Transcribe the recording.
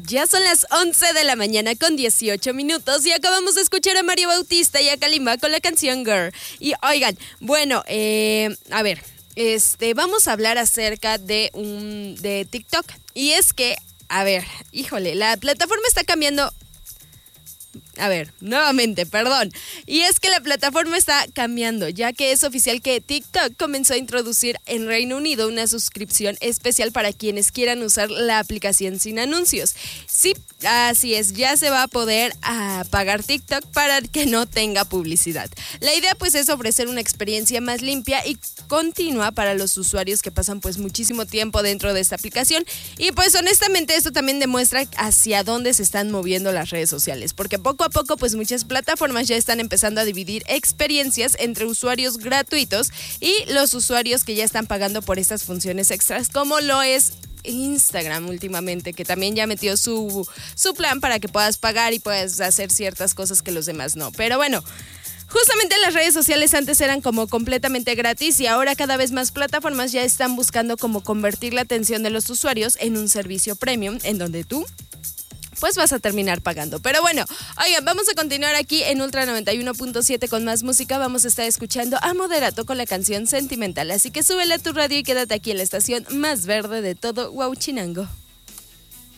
Ya son las 11 de la mañana con 18 minutos y acabamos de escuchar a Mario Bautista y a Kalimba con la canción Girl. Y oigan, bueno, a ver, vamos a hablar acerca de TikTok. Y es que, a ver, híjole, la plataforma está cambiando. A ver, nuevamente, perdón. Y es que la plataforma está cambiando, ya que es oficial que TikTok comenzó a introducir en Reino Unido una suscripción especial para quienes quieran usar la aplicación sin anuncios. Sí, así es, ya se va a poder pagar TikTok para que no tenga publicidad. La idea pues es ofrecer una experiencia más limpia y continua para los usuarios que pasan pues muchísimo tiempo dentro de esta aplicación. Y pues honestamente esto también demuestra hacia dónde se están moviendo las redes sociales, porque poco a poco pues muchas plataformas ya están empezando a dividir experiencias entre usuarios gratuitos y los usuarios que ya están pagando por estas funciones extras, como lo es Instagram últimamente, que también ya metió su plan para que puedas pagar y puedas hacer ciertas cosas que los demás no. Pero bueno, justamente las redes sociales antes eran como completamente gratis y ahora cada vez más plataformas ya están buscando como convertir la atención de los usuarios en un servicio premium en donde tú pues vas a terminar pagando. Pero bueno, oigan, vamos a continuar aquí en Ultra 91.7 con más música. Vamos a estar escuchando a Moderato con la canción Sentimental. Así que súbele a tu radio y quédate aquí en la estación más verde de todo Huauchinango.